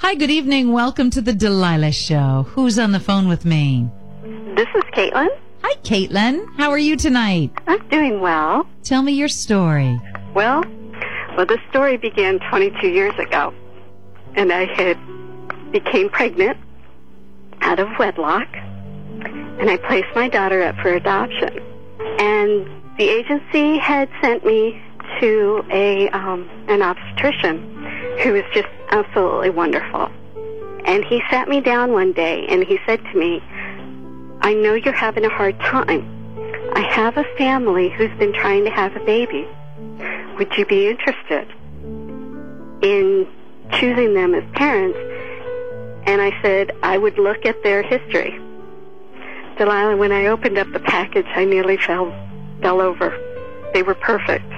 Hi, good evening. Welcome to the Delilah Show. Who's on the phone with me? This is Caitlin. Hi, Caitlin. How are you tonight? I'm doing well. Tell me your story. Well, the story began 22 years ago, and I became pregnant out of wedlock, and I placed my daughter up for adoption. And the agency had sent me to an obstetrician who was just absolutely wonderful. And he sat me down one day, and he said to me, I know you're having a hard time. I have a family who's been trying to have a baby. Would you be interested in choosing them as parents? And I said, I would look at their history. Delilah, when I opened up the package, I nearly fell over. They were perfect.